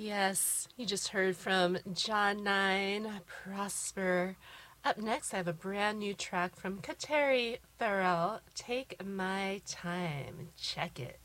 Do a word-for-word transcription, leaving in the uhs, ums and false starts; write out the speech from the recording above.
Yes, you just heard from John Nine, Prosper. Up next, I have a brand new track from Kateri Farrell, Take My Time. Check it.